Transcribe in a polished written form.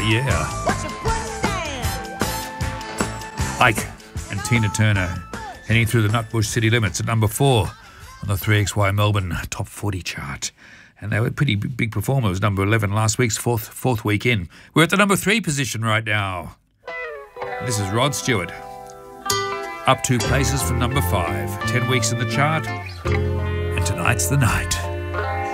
Yeah. Ike and Tina Turner heading through the Nutbush city limits at number 4 on the 3XY Melbourne Top 40 chart. And they were a pretty big performer. It was number 11 last week's fourth week in. We're at the number 3 position right now. This is Rod Stewart. Up 2 places from number 5. 10 weeks in the chart. And tonight's the night.